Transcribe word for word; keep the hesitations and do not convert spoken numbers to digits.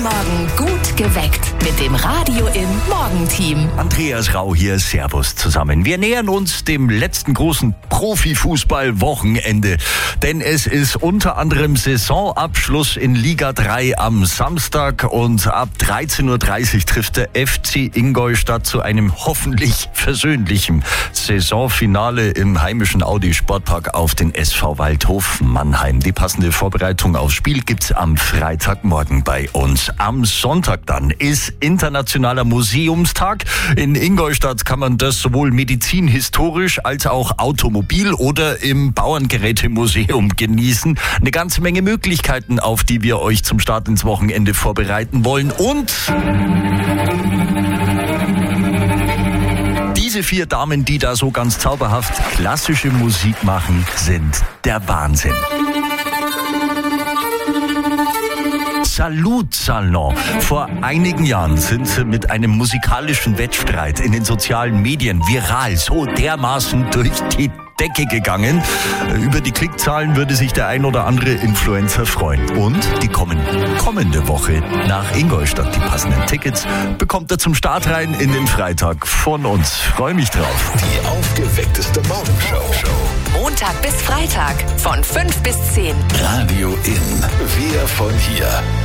Morgen gut geweckt mit dem Radio im Morgenteam. Andreas Rau hier, Servus zusammen. Wir nähern uns dem letzten großen Profifußball-Wochenende, denn es ist unter anderem Saisonabschluss in Liga drei am Samstag und ab dreizehn Uhr dreißig trifft der F C Ingolstadt zu einem hoffentlich versöhnlichen Saisonfinale im heimischen Audi Sportpark auf den S V Waldhof Mannheim. Die passende Vorbereitung aufs Spiel gibt's am Freitagmorgen bei uns. Am Sonntag dann ist Internationaler Museumstag. In Ingolstadt kann man das sowohl medizinhistorisch als auch automobil oder im Bauerngerätemuseum genießen. Eine ganze Menge Möglichkeiten, auf die wir euch zum Start ins Wochenende vorbereiten wollen. Und diese vier Damen, die da so ganz zauberhaft klassische Musik machen, sind der Wahnsinn. Salut Salon. Vor einigen Jahren sind sie mit einem musikalischen Wettstreit in den sozialen Medien viral so dermaßen durch die Decke gegangen. Über die Klickzahlen würde sich der ein oder andere Influencer freuen. Und die kommen kommende Woche nach Ingolstadt. Die passenden Tickets bekommt er zum Start rein in den Freitag von uns. Freue mich drauf. Die aufgeweckteste Morgenshow. Montag bis Freitag von fünf bis zehn. Radio in. Wir von hier.